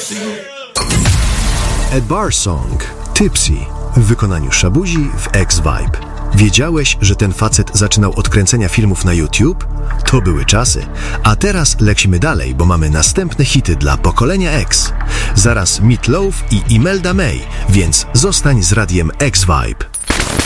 A Bar Song Tipsy w wykonaniu Shabuzi w X-Vibe. Wiedziałeś, że ten facet zaczynał od kręcenia filmów na YouTube? To były czasy. A teraz lecimy dalej, bo mamy następne hity dla pokolenia X. Zaraz Meat Loaf i Imelda May, więc zostań z radiem X-Vibe.